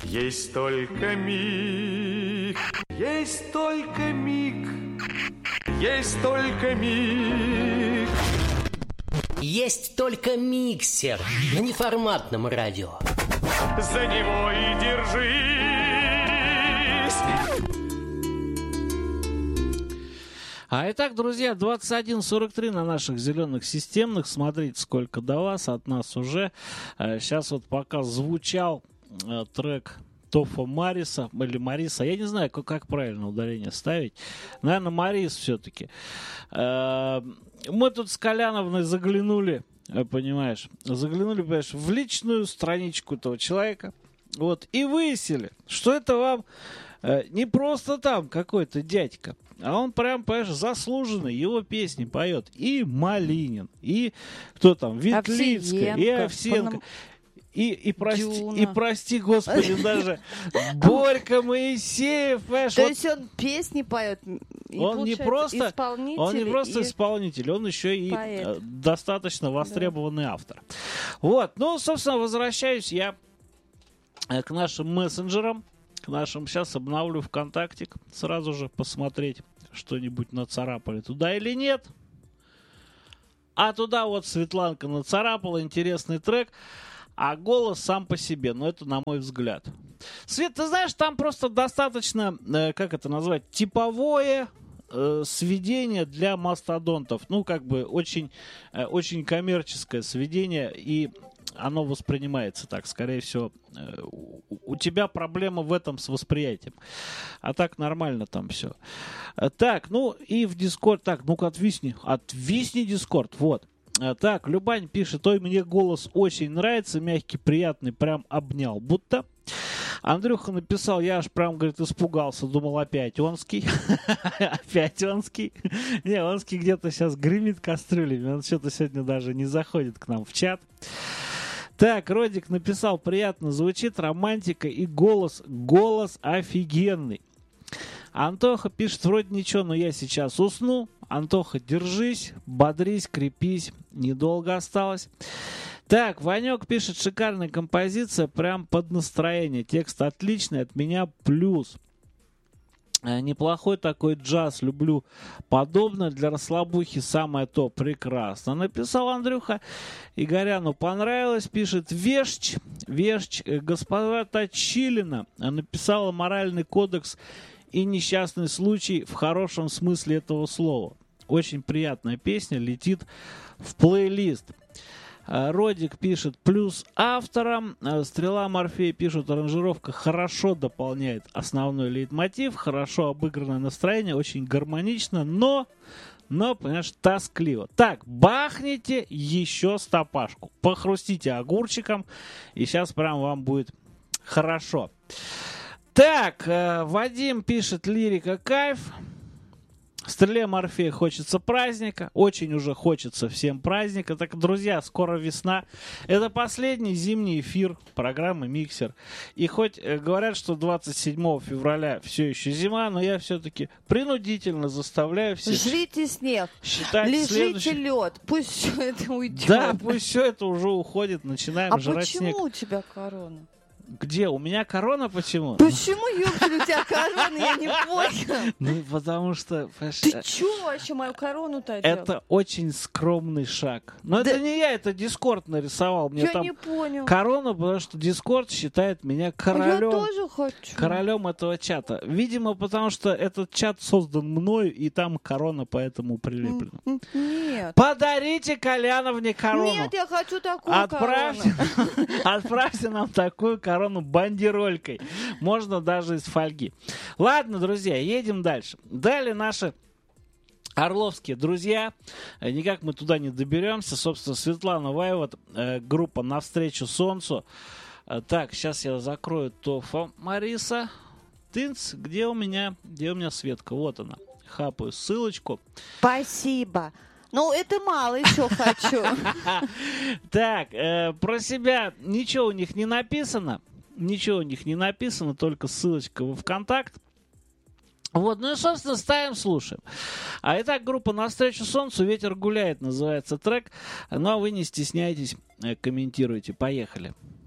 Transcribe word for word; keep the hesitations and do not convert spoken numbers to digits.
Есть только миг, есть только миг, есть только миг. Есть только миксер на неформатном радио. За него и держись. А итак, друзья, двадцать один сорок три на наших зеленых системных. Смотрите, сколько до вас, от нас уже. Сейчас вот пока звучал трек Тофа Мариса, или Мариса, я не знаю, как, как правильно ударение ставить. Наверное, Марис все-таки. Мы тут с Коляновной заглянули, понимаешь, заглянули, понимаешь, в личную страничку этого человека, вот, и выяснили, что это вам не просто там какой-то дядька, а он прям, понимаешь, заслуженный, его песни поет и Малинин, и кто там, Ветлицкая, и Овсенко. И, и, прости, и прости, Господи, даже Борька Моисеев, понимаешь, То вот есть он песни поет, и он не просто исполнитель, он не просто и... исполнитель, он еще и поэт. достаточно востребованный да. автор. Вот, ну, собственно, возвращаюсь я к нашим мессенджерам, к нашим. Сейчас обновлю ВКонтактик, сразу же посмотреть, что-нибудь нацарапали туда или нет. А туда вот Светланка нацарапала интересный трек. А голос сам по себе, но это на мой взгляд. Свет, ты знаешь, там просто достаточно, э, как это назвать, типовое э, сведение для мастодонтов. Ну, как бы очень, э, очень коммерческое сведение, и оно воспринимается так. Скорее всего, э, у, у тебя проблема в этом с восприятием. А так нормально там все. Э, так, ну и в Дискорд. Так, ну-ка отвисни. Отвисни, Дискорд, вот. Так, Любань пишет, ой, мне голос очень нравится, мягкий, приятный, прям обнял, будто. Андрюха написал, я аж прям, говорит, испугался, думал, опять Онский. Опять Онский. Не, Онский где-то сейчас гремит кастрюлями, он что-то сегодня даже не заходит к нам в чат. Так, Родик написал, приятно звучит, романтика и голос, голос офигенный. Антоха пишет, вроде ничего, но я сейчас усну. Антоха, держись, бодрись, крепись, недолго осталось. Так, Ванек пишет, шикарная композиция, прям под настроение. Текст отличный, от меня плюс. Неплохой такой джаз, люблю подобное, для расслабухи самое то, прекрасно. Написал Андрюха Игоряну, понравилось, пишет Вещь, Вещь, госпожа Точилина написала моральный кодекс и несчастный случай в хорошем смысле этого слова. Очень приятная песня, летит в плейлист. Родик пишет, плюс авторам. Стрела Морфея пишут, аранжировка хорошо дополняет основной лейтмотив, хорошо обыгранное настроение, очень гармонично, но, но, понимаешь, тоскливо. Так, бахните еще стопашку, похрустите огурчиком, и сейчас прям вам будет хорошо. Так, э, Вадим пишет, лирика кайф. Стреле Морфея хочется праздника. Очень уже хочется всем праздника. Так, друзья, скоро весна. Это последний зимний эфир программы «Миксер». И хоть э, говорят, что двадцать седьмого февраля все еще зима, но я все-таки принудительно заставляю всех... Жрите снег, считать лежите следующий... лед. Пусть все это уйдет. Да, пусть все это уже уходит. Начинаем а жрать почему снег. у тебя корона? Где? У меня корона почему? Почему, ёптель, у тебя корона? Я не понял. Ну, потому что... Ты чё вообще мою корону-то одел? Это очень скромный шаг. Но да... это не я, это Дискорд нарисовал. Мне я там не понял. Корону, потому что Дискорд считает меня королем. Я тоже хочу. Королем этого чата. Видимо, потому что этот чат создан мною, и там корона поэтому прилеплена. Нет. Подарите Коляновне корону. Нет, я хочу такую Отправьте, корону. Отправьте нам такую корону бандеролькой. Можно даже из фольги. Ладно, друзья, едем дальше. Далее наши орловские друзья. Никак мы туда не доберемся. Собственно, Светлана Ваева, э, группа «Навстречу солнцу». Э, так, сейчас я закрою Тофа Мариса. Тынц, где у меня, где у меня Светка? Вот она. Хапаю ссылочку. Спасибо. Ну, это мало еще хочу. Так, э, про себя ничего у них не написано. Ничего у них не написано, только ссылочка во ВКонтакт. Вот, ну и, собственно, ставим, слушаем. А итак, группа «Навстречу солнцу», «Ветер гуляет» называется трек. Ну, а вы не стесняйтесь, комментируйте. Поехали.